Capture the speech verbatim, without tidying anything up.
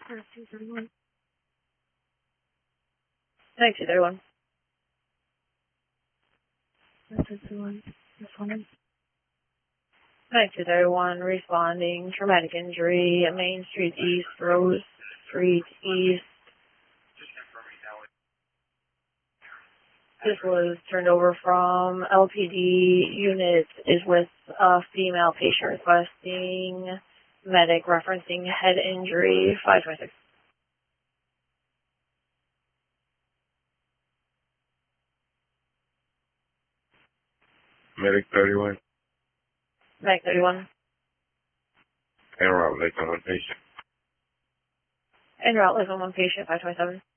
two thirty-one. Nine two thirty-one. Nine two thirty-one. Responding. Nine two thirty-one, responding. Traumatic injury, Main Street East, Rose Street East. This was turned over from L P D. Unit is with a female patient requesting medic referencing head injury, five twenty-six. Medic thirty-one. Medic thirty-one. En route, late on one patient. En route, live on one patient, five twenty-seven.